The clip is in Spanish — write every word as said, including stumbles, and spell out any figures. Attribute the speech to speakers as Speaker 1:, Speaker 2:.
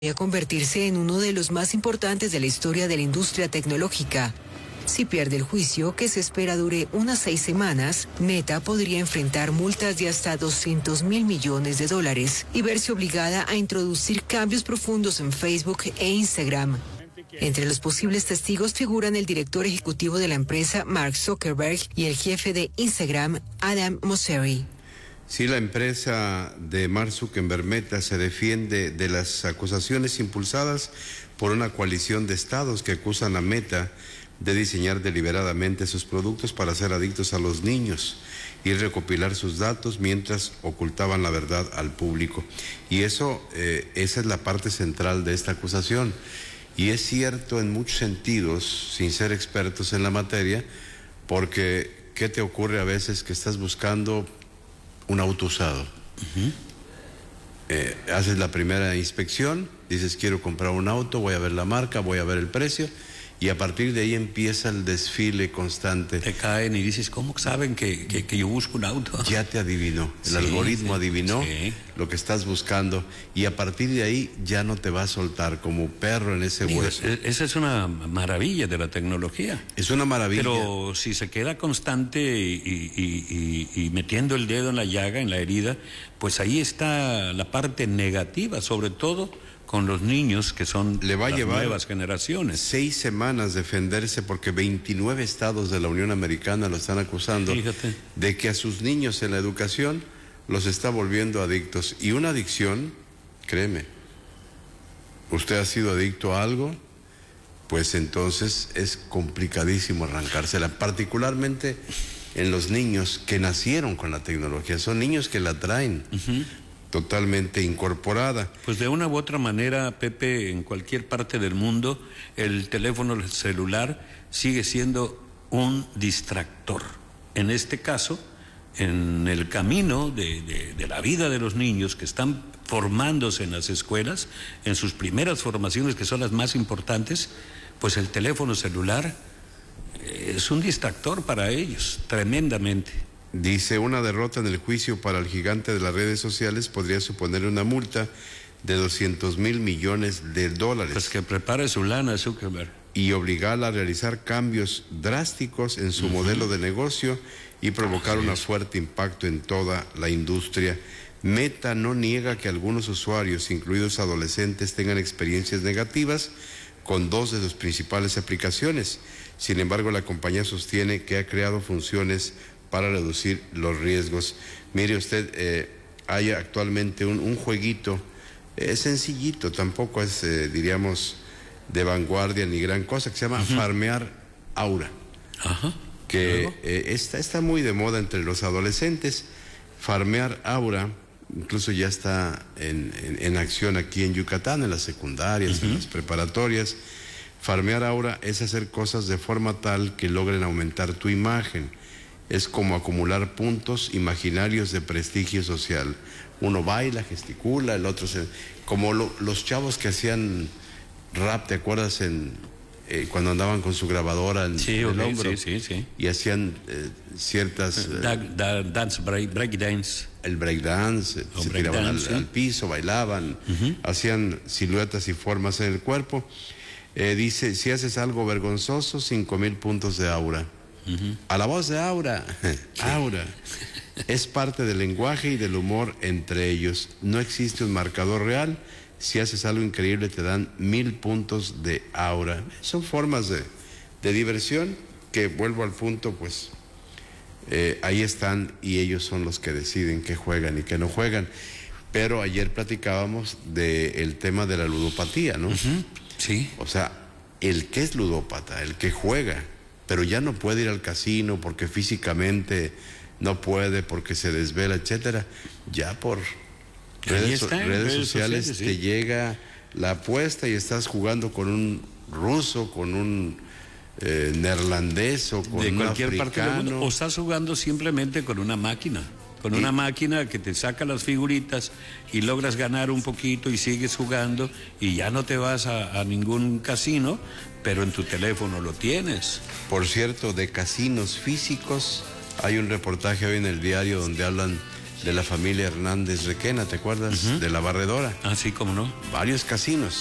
Speaker 1: a convertirse en uno de los más importantes de la historia de la industria tecnológica. Si pierde el juicio, que se espera dure unas seis semanas, Meta podría enfrentar multas de hasta doscientos mil millones de dólares y verse obligada a introducir cambios profundos en Facebook e Instagram. Entre los posibles testigos figuran el director ejecutivo de la empresa, Mark Zuckerberg, y el jefe de Instagram, Adam Mosseri.
Speaker 2: Sí, la empresa de Mark Zuckerberg, Meta, se defiende de las acusaciones impulsadas por una coalición de estados que acusan a Meta de diseñar deliberadamente sus productos para hacer adictos a los niños y recopilar sus datos mientras ocultaban la verdad al público. Y eso, eh, esa es la parte central de esta acusación. Y es cierto en muchos sentidos, sin ser expertos en la materia, porque ¿qué te ocurre a veces que estás buscando un auto usado? Uh-huh. eh, haces la primera inspección, dices quiero comprar un auto, voy a ver la marca, voy a ver el precio, y a partir de ahí empieza el desfile constante.
Speaker 3: Te caen y dices, ¿cómo saben que, que, que yo busco un auto?
Speaker 2: Ya te adivinó, el sí, algoritmo sí, adivinó sí. lo que estás buscando, y a partir de ahí ya no te va a soltar como perro en ese
Speaker 3: Digo,
Speaker 2: hueso.
Speaker 3: Esa es una maravilla de la tecnología.
Speaker 2: Es una maravilla.
Speaker 3: Pero si se queda constante y, y, y, y metiendo el dedo en la llaga, en la herida, pues ahí está la parte negativa, sobre todo con los niños que son
Speaker 2: Le va
Speaker 3: las
Speaker 2: a llevar
Speaker 3: nuevas generaciones.
Speaker 2: Seis semanas defenderse porque veintinueve estados de la Unión Americana lo están acusando
Speaker 3: Fíjate.
Speaker 2: de que a sus niños en la educación los está volviendo adictos. Y una adicción, créeme, usted ha sido adicto a algo, pues entonces es complicadísimo arrancársela, particularmente en los niños que nacieron con la tecnología, son niños que la traen. Uh-huh. Totalmente incorporada.
Speaker 3: Pues de una u otra manera, Pepe, en cualquier parte del mundo, el teléfono celular sigue siendo un distractor. En este caso, en el camino de, de, de la vida de los niños que están formándose en las escuelas, en sus primeras formaciones, que son las más importantes, pues el teléfono celular es un distractor para ellos, tremendamente.
Speaker 2: Dice, una derrota en el juicio para el gigante de las redes sociales podría suponer una multa de doscientos mil millones de dólares.
Speaker 3: Pues que prepare su lana, Zuckerberg.
Speaker 2: Y obligarla a realizar cambios drásticos en su uh-huh. modelo de negocio y provocar un fuerte impacto en toda la industria. Meta no niega que algunos usuarios, incluidos adolescentes, tengan experiencias negativas con dos de sus principales aplicaciones. Sin embargo, la compañía sostiene que ha creado funciones para reducir los riesgos. Mire usted, eh, hay actualmente un, un jueguito, es eh, sencillito, tampoco es, eh, diríamos, de vanguardia ni gran cosa, que se llama uh-huh. Farmear Aura.
Speaker 3: Ajá.
Speaker 2: Que eh, está, está muy de moda entre los adolescentes. Farmear Aura, incluso ya está en, en, en acción aquí en Yucatán, en las secundarias, uh-huh. en las preparatorias. Farmear Aura es hacer cosas de forma tal que logren aumentar tu imagen. Es como acumular puntos imaginarios de prestigio social. Uno baila, gesticula, el otro se... Como lo, los chavos que hacían rap, ¿te acuerdas? En, eh, cuando andaban con su grabadora en,
Speaker 3: sí,
Speaker 2: en el
Speaker 3: okay,
Speaker 2: hombro.
Speaker 3: Sí, sí, sí.
Speaker 2: Y hacían eh, ciertas... Eh,
Speaker 3: da, da, dance, break, break dance.
Speaker 2: El break dance,
Speaker 3: oh,
Speaker 2: se
Speaker 3: break
Speaker 2: tiraban
Speaker 3: dance,
Speaker 2: al,
Speaker 3: ¿sí?
Speaker 2: al piso, bailaban, uh-huh. hacían siluetas y formas en el cuerpo. Eh, dice, si haces algo vergonzoso, cinco mil puntos de aura. Uh-huh. A la voz de Aura. Aura es parte del lenguaje y del humor entre ellos. No existe un marcador real. Si haces algo increíble te dan mil puntos de aura. Son formas de, de diversión que, vuelvo al punto, pues eh, ahí están y ellos son los que deciden qué juegan y qué no juegan. Pero ayer platicábamos del tema de la ludopatía, ¿no?
Speaker 3: Uh-huh. Sí.
Speaker 2: O sea, el que es ludópata, el que juega, pero ya no puede ir al casino porque físicamente no puede, porque se desvela, etcétera. Ya por redes,
Speaker 3: está,
Speaker 2: redes, redes sociales, sociales
Speaker 3: sí.
Speaker 2: te llega la apuesta y estás jugando con un ruso, con un eh, neerlandés o con
Speaker 3: de
Speaker 2: un
Speaker 3: cualquier
Speaker 2: africano.
Speaker 3: parte del mundo, o estás jugando simplemente con una máquina. Con una máquina que te saca las figuritas y logras ganar un poquito y sigues jugando y ya no te vas a, a ningún casino, pero en tu teléfono lo tienes.
Speaker 2: Por cierto, de casinos físicos, hay un reportaje hoy en el diario donde hablan de la familia Hernández Requena, ¿te acuerdas?
Speaker 3: Ujú.
Speaker 2: De la barredora.
Speaker 3: Ah, sí, cómo no.
Speaker 2: Varios casinos.